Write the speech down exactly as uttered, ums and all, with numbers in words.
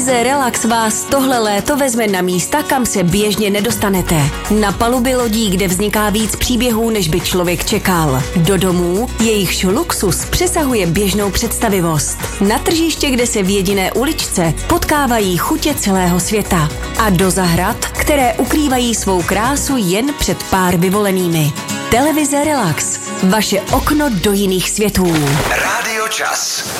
Televize Relax vás tohle léto vezme na místa, kam se běžně nedostanete. Na paluby lodí, kde vzniká víc příběhů, než by člověk čekal. Do domů, jejichž luxus přesahuje běžnou představivost. Na tržiště, kde se v jediné uličce potkávají chutě celého světa. A do zahrad, které ukrývají svou krásu jen před pár vyvolenými. Televize Relax. Vaše okno do jiných světů. Rádio Čas.